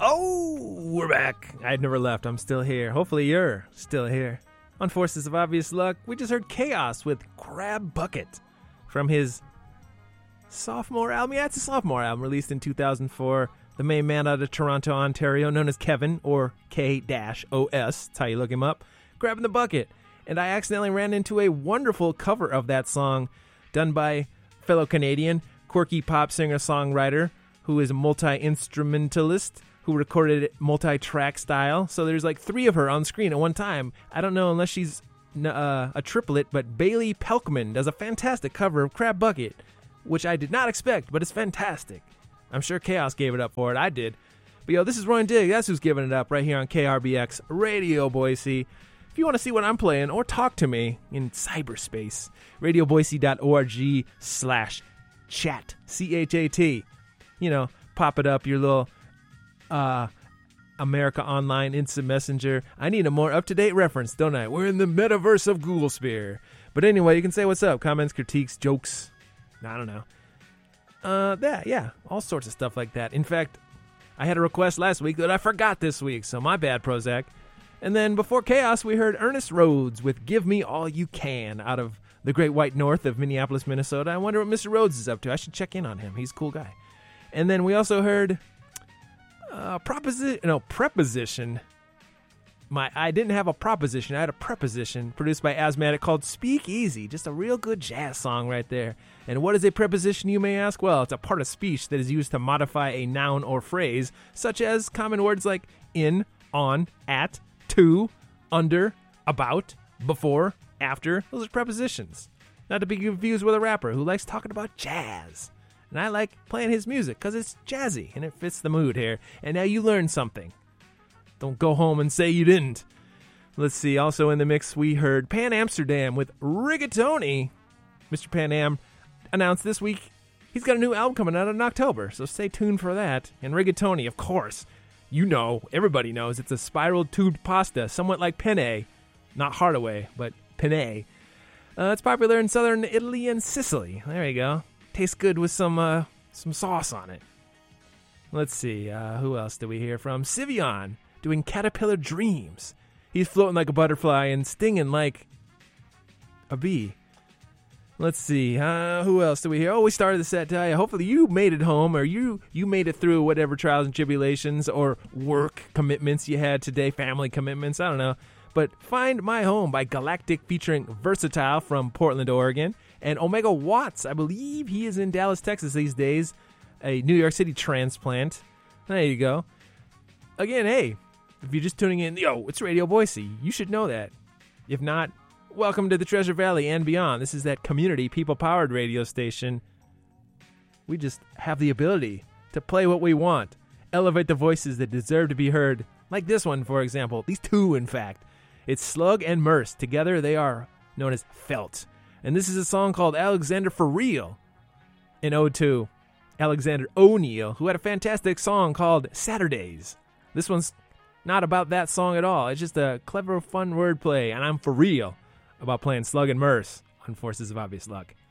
Oh, we're back. I'd never left. I'm still here. Hopefully you're still here. On Forces of Obvious Luck, we just heard Chaos with Crab Bucket from his sophomore album. Yeah, it's a sophomore album released in 2004. The main man out of Toronto, Ontario, known as Kevin, or K-O-S, that's how you look him up, grabbing the bucket. And I accidentally ran into a wonderful cover of that song done by fellow Canadian, quirky pop singer-songwriter who is a multi-instrumentalist who recorded it multi-track style. So there's like 3 of her on screen at one time. I don't know unless she's a triplet, but Bailey Pelkman does a fantastic cover of Crab Bucket, which I did not expect, but it's fantastic. I'm sure Chaos gave it up for it. I did. But yo, this is Roy and Dig. That's who's giving it up right here on KRBX Radio Boise. If you want to see what I'm playing or talk to me in cyberspace, radioboise.org/chat, C-H-A-T. You know, pop it up, your little America Online Instant Messenger. I need a more up-to-date reference, don't I? We're in the metaverse of Google Sphere. But anyway, you can say what's up. Comments, critiques, jokes. I don't know. Yeah, all sorts of stuff like that. In fact, I had a request last week that I forgot this week, so my bad, Prozac. And then before Chaos, we heard Ernest Rhodes with Give Me All You Can out of the Great White North of Minneapolis, Minnesota. I wonder what Mr. Rhodes is up to. I should check in on him. He's a cool guy. And then we also heard Preposition. I didn't have a proposition. I had a preposition produced by Asthmatic called Speak Easy. Just a real good jazz song right there. And what is a preposition, you may ask? Well, it's a part of speech that is used to modify a noun or phrase, such as common words like in, on, at, to, under, about, before, after. Those are prepositions. Not to be confused with a rapper who likes talking about jazz. And I like playing his music because it's jazzy and it fits the mood here. And now you learned something. Don't go home and say you didn't. Let's see. Also in the mix, we heard Pan Amsterdam with Rigatoni. Mr. Pan Am announced this week he's got a new album coming out in October. So stay tuned for that. And Rigatoni, of course, you know, everybody knows it's a spiral tubed pasta, somewhat like penne. Not Hardaway, but penne. It's popular in southern Italy and Sicily. There you go. Tastes good with some sauce on it. Let's see, who else do we hear from? Sivion, doing Caterpillar Dreams. He's floating like a butterfly and stinging like a bee. Let's see, who else do we hear? Oh, we started the set. Hopefully you made it home, or you made it through whatever trials and tribulations or work commitments you had today, family commitments, I don't know. But Find My Home by Galactic featuring Versatile from Portland, Oregon. And Omega Watts, I believe he is in Dallas, Texas these days, a New York City transplant. There you go. Again, hey, if you're just tuning in, yo, it's Radio Boise. You should know that. If not, welcome to the Treasure Valley and beyond. This is that community, people-powered radio station. We just have the ability to play what we want, elevate the voices that deserve to be heard, like this one, for example. These 2, in fact. It's Slug and Merce. Together, they are known as Felt. And this is a song called Alexander for Real, in ode to Alexander O'Neill, who had a fantastic song called Saturdays. This one's not about that song at all. It's just a clever, fun wordplay, and I'm for real about playing Slug and Merce on Forces of Obvious Luck.